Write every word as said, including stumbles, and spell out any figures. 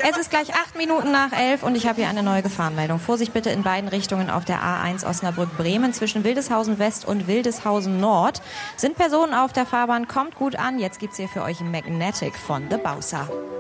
Es ist gleich acht Minuten nach elf und ich habe hier eine neue Gefahrenmeldung. Vorsicht bitte in beiden Richtungen auf der A eins Osnabrück-Bremen zwischen Wildeshausen West und Wildeshausen Nord. Sind Personen auf der Fahrbahn, kommt gut an. Jetzt gibt's hier für euch Magnetic von The Bowser.